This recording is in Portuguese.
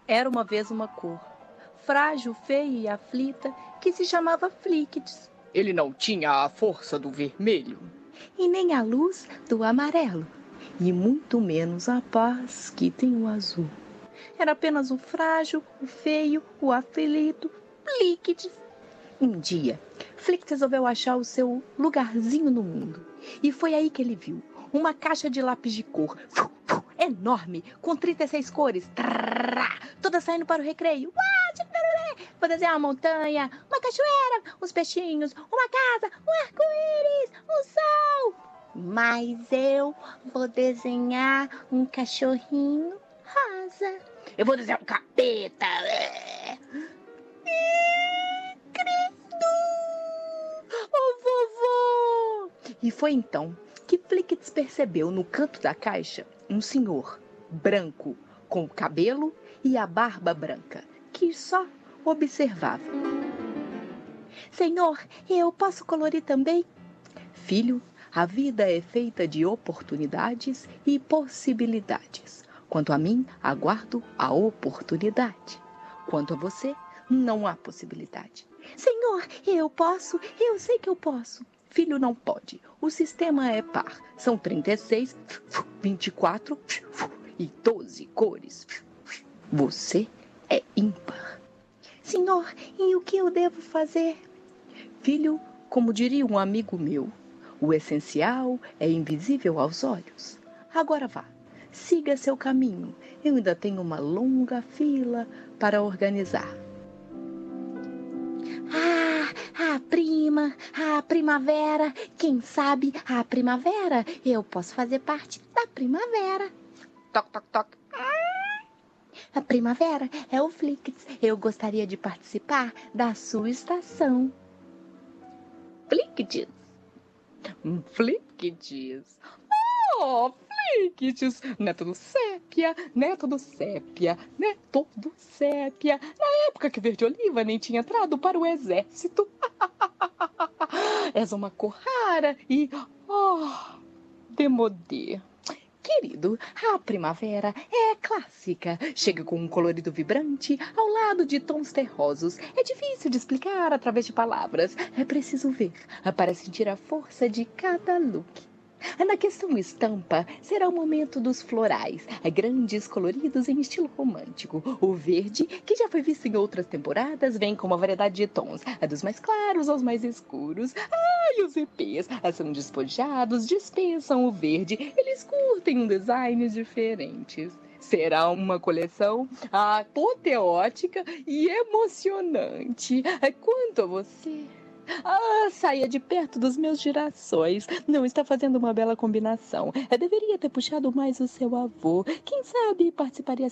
Era uma vez uma cor, frágil, feia e aflita, que se chamava Flickits, Ele não tinha a força do vermelho. e nem a luz do amarelo, e muito menos a paz que tem o azul. Era apenas o frágil, o feio, o aflito Flickits. Um dia, Flick resolveu achar o seu lugarzinho no mundo. E foi aí que ele viu uma caixa de lápis de cor, enorme, com 36 cores, toda saindo para o recreio. Vou desenhar uma montanha, uma cachoeira, uns peixinhos, uma casa, um arco-íris, um sol. Mas eu vou desenhar um cachorrinho rosa. Eu vou desenhar um capeta. Oh, vovô! E foi então que Flickits percebeu no canto da caixa um senhor branco, com o cabelo e a barba branca, que só observava. Senhor, eu posso colorir também? Filho, a vida é feita de oportunidades e possibilidades. Quanto a mim, aguardo a oportunidade. Quanto a você, não há possibilidade. Senhor, eu posso, eu sei que eu posso. Filho, não pode. O sistema é par. São 36, 24 e 12 cores. Você é ímpar. Senhor, e o que eu devo fazer? Filho, como diria um amigo meu, o essencial é invisível aos olhos. Agora vá, siga seu caminho. Eu ainda tenho uma longa fila para organizar. A primavera, quem sabe a primavera? Eu posso fazer parte da primavera. Toc, toc, toc. A primavera é o Flickits. Eu gostaria de participar da sua estação. Flickits. Flickits. Oh, Flickits. Neto do Sépia, neto do Sépia, neto do Sépia. Na época que Verde Oliva nem tinha entrado para o exército. És uma cor rara e... Oh, demodê. Querido, a primavera é clássica. Chega com um colorido vibrante ao lado de tons terrosos. É difícil de explicar através de palavras. É preciso ver para sentir a força de cada look. Na questão estampa, será o momento dos florais, grandes coloridos em estilo romântico. O verde, que já foi visto em outras temporadas, vem com uma variedade de tons, dos mais claros aos mais escuros. E os EPs são despojados, dispensam o verde, eles curtem um design diferentes. Será uma coleção apoteótica e emocionante. Quanto a você... saia de perto dos meus girassóis. Não está fazendo uma bela combinação. Deveria ter puxado mais o seu avô. Quem sabe participaria